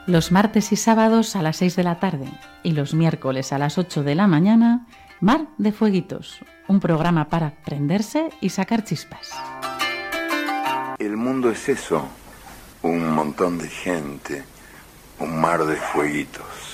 Los martes y sábados a las 6 de la tarde y los miércoles a las 8 de la mañana, Mar de Fueguitos, un programa para prenderse y sacar chispas. El mundo es eso, un montón de gente, un mar de fueguitos.